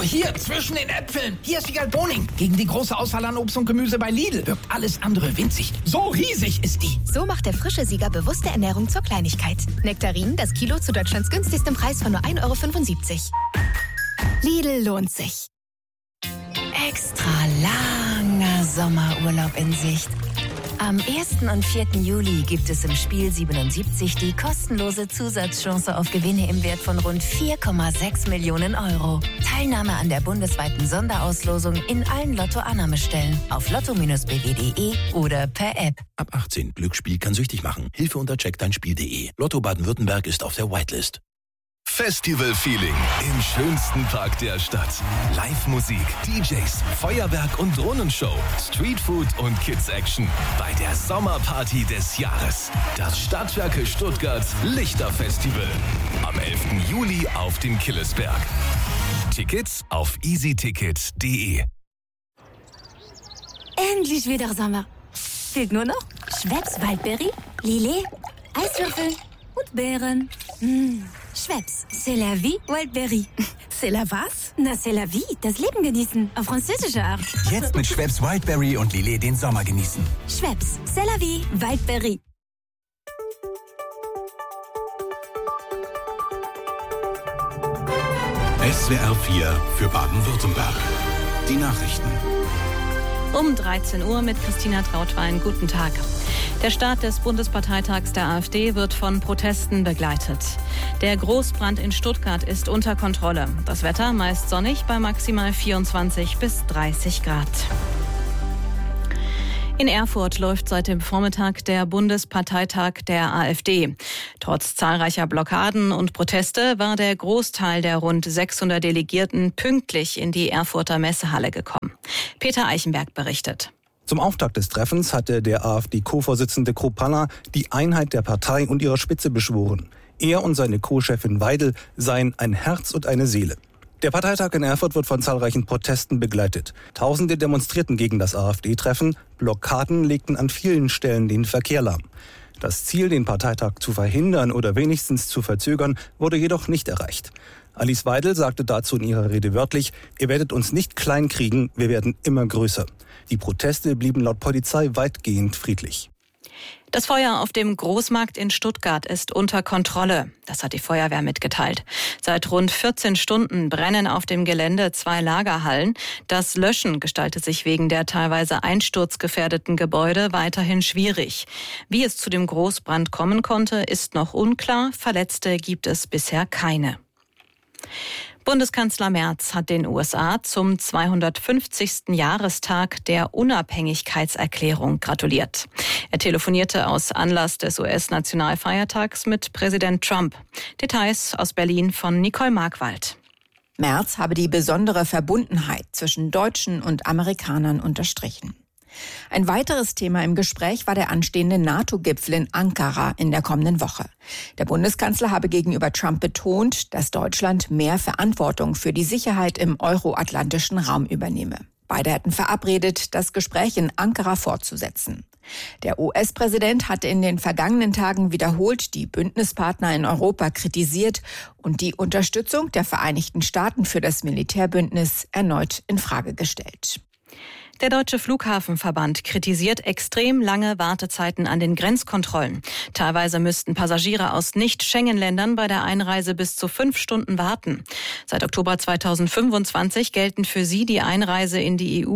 hier, zwischen den Äpfeln. Hier ist Wiegald Boning. Gegen die große Auswahl an Obst und Gemüse bei Lidl wirkt alles andere winzig. So riesig ist die. So macht der frische Sieger bewusste Ernährung zur Kleinigkeit. Nektarinen, das Kilo zu Deutschlands günstigstem Preis von nur 1,75 €. Lidl lohnt sich. Extra langer Sommerurlaub in Sicht. Am 1. und 4. Juli gibt es im Spiel 77 die kostenlose Zusatzchance auf Gewinne im Wert von rund 4,6 Millionen €. Teilnahme an der bundesweiten Sonderauslosung in allen Lotto-Annahmestellen auf lotto-bw.de oder per App. Ab 18. Glücksspiel kann süchtig machen. Hilfe unter checkdeinspiel.de. Lotto Baden-Württemberg ist auf der Whitelist. Festival-Feeling im schönsten Park der Stadt. Live-Musik, DJs, Feuerwerk und Drohnenshow, Streetfood und Kids-Action bei der Sommerparty des Jahres. Das Stadtwerke Stuttgart Lichterfestival. Am 11. Juli auf dem Killesberg. Tickets auf easyticket.de. Endlich wieder Sommer. Fehlt nur noch Schweppes Waldberry, Lillet, Eiswürfel und Beeren. Schweppes, c'est la vie, Wildberry. C'est la was? Na, c'est la vie, das Leben genießen, auf französische Art. Jetzt mit Schweppes Wildberry und Lillet den Sommer genießen. Schweppes, c'est la vie, Wildberry. SWR 4 für Baden-Württemberg. Die Nachrichten. Um 13 Uhr mit Christina Trautwein. Guten Tag. Der Start des Bundesparteitags der AfD wird von Protesten begleitet. Der Großbrand in Stuttgart ist unter Kontrolle. Das Wetter meist sonnig bei maximal 24 bis 30 Grad. In Erfurt läuft seit dem Vormittag der Bundesparteitag der AfD. Trotz zahlreicher Blockaden und Proteste war der Großteil der rund 600 Delegierten pünktlich in die Erfurter Messehalle gekommen. Peter Eichenberg berichtet. Zum Auftakt des Treffens hatte der AfD-Co-Vorsitzende Kropalla die Einheit der Partei und ihrer Spitze beschworen. Er und seine Co-Chefin Weidel seien ein Herz und eine Seele. Der Parteitag in Erfurt wird von zahlreichen Protesten begleitet. Tausende demonstrierten gegen das AfD-Treffen. Blockaden legten an vielen Stellen den Verkehr lahm. Das Ziel, den Parteitag zu verhindern oder wenigstens zu verzögern, wurde jedoch nicht erreicht. Alice Weidel sagte dazu in ihrer Rede wörtlich: Ihr werdet uns nicht klein kriegen, wir werden immer größer. Die Proteste blieben laut Polizei weitgehend friedlich. Das Feuer auf dem Großmarkt in Stuttgart ist unter Kontrolle. Das hat die Feuerwehr mitgeteilt. Seit rund 14 Stunden brennen auf dem Gelände 2 Lagerhallen. Das Löschen gestaltet sich wegen der teilweise einsturzgefährdeten Gebäude weiterhin schwierig. Wie es zu dem Großbrand kommen konnte, ist noch unklar. Verletzte gibt es bisher keine. Bundeskanzler Merz hat den USA zum 250. Jahrestag der Unabhängigkeitserklärung gratuliert. Er telefonierte aus Anlass des US-Nationalfeiertags mit Präsident Trump. Details aus Berlin von Nicole Markwald. Merz habe die besondere Verbundenheit zwischen Deutschen und Amerikanern unterstrichen. Ein weiteres Thema im Gespräch war der anstehende NATO-Gipfel in Ankara in der kommenden Woche. Der Bundeskanzler habe gegenüber Trump betont, dass Deutschland mehr Verantwortung für die Sicherheit im euroatlantischen Raum übernehme. Beide hätten verabredet, das Gespräch in Ankara fortzusetzen. Der US-Präsident hatte in den vergangenen Tagen wiederholt die Bündnispartner in Europa kritisiert und die Unterstützung der Vereinigten Staaten für das Militärbündnis erneut in Frage gestellt. Der Deutsche Flughafenverband kritisiert extrem lange Wartezeiten an den Grenzkontrollen. Teilweise müssten Passagiere aus Nicht-Schengen-Ländern bei der Einreise bis zu 5 Stunden warten. Seit Oktober 2025 gelten für die Einreise in die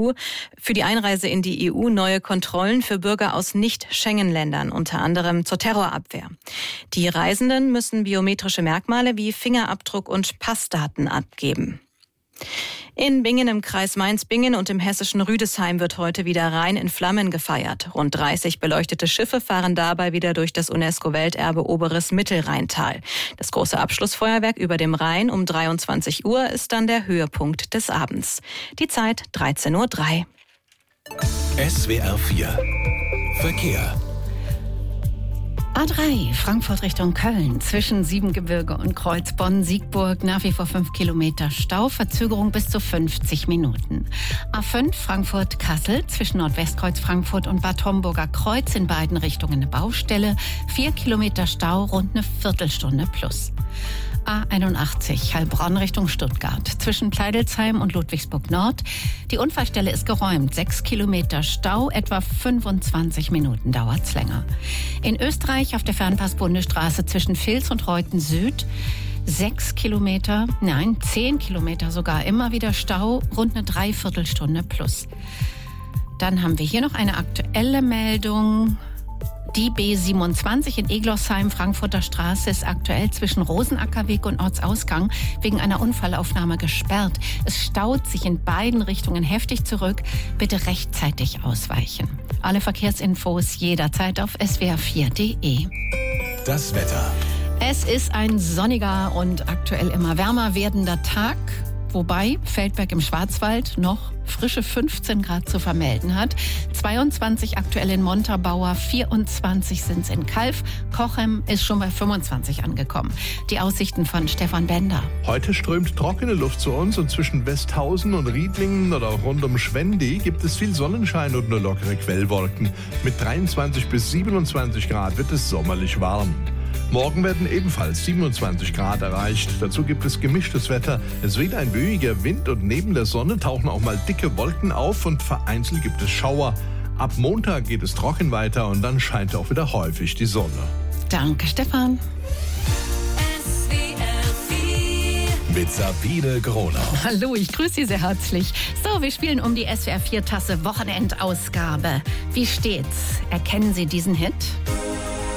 EU neue Kontrollen für Bürger aus Nicht-Schengen-Ländern, unter anderem zur Terrorabwehr. Die Reisenden müssen biometrische Merkmale wie Fingerabdruck und Passdaten abgeben. In Bingen im Kreis Mainz-Bingen und im hessischen Rüdesheim wird heute wieder Rhein in Flammen gefeiert. Rund 30 beleuchtete Schiffe fahren dabei wieder durch das UNESCO-Welterbe Oberes Mittelrheintal. Das große Abschlussfeuerwerk über dem Rhein um 23 Uhr ist dann der Höhepunkt des Abends. Die Zeit 13:03 Uhr. SWR 4 Verkehr. A3, Frankfurt Richtung Köln, zwischen Siebengebirge und Kreuz-Bonn-Siegburg, nach wie vor 5 Kilometer Stau, Verzögerung bis zu 50 Minuten. A5, Frankfurt-Kassel, zwischen Nordwestkreuz Frankfurt und Bad Homburger Kreuz, in beiden Richtungen eine Baustelle, 4 Kilometer Stau, rund eine Viertelstunde plus. A81 Heilbronn Richtung Stuttgart zwischen Pleidelsheim und Ludwigsburg Nord. Die Unfallstelle ist geräumt. 6 Kilometer Stau, etwa 25 Minuten dauert's länger. In Österreich auf der Fernpass-Bundesstraße zwischen Vils und Reuten Süd 10 Kilometer sogar, immer wieder Stau, rund eine Dreiviertelstunde plus. Dann haben wir hier noch eine aktuelle Meldung. Die B27 in Eglossheim, Frankfurter Straße, ist aktuell zwischen Rosenackerweg und Ortsausgang wegen einer Unfallaufnahme gesperrt. Es staut sich in beiden Richtungen heftig zurück. Bitte rechtzeitig ausweichen. Alle Verkehrsinfos jederzeit auf swr4.de. Das Wetter. Es ist ein sonniger und aktuell immer wärmer werdender Tag. Wobei Feldberg im Schwarzwald noch frische 15 Grad zu vermelden hat. 22 aktuell in Montabaur, 24 sind es in Calw. Cochem ist schon bei 25 angekommen. Die Aussichten von Stefan Bender. Heute strömt trockene Luft zu uns und zwischen Westhausen und Riedlingen oder auch rund um Schwendi gibt es viel Sonnenschein und nur lockere Quellwolken. Mit 23 bis 27 Grad wird es sommerlich warm. Morgen werden ebenfalls 27 Grad erreicht. Dazu gibt es gemischtes Wetter. Es weht ein böiger Wind und neben der Sonne tauchen auch mal dicke Wolken auf und vereinzelt gibt es Schauer. Ab Montag geht es trocken weiter und dann scheint auch wieder häufig die Sonne. Danke, Stefan. Mit Sabine Gronau. Hallo, ich grüße Sie sehr herzlich. So, wir spielen um die SWR 4-Tasse Wochenendausgabe. Wie steht's? Erkennen Sie diesen Hit?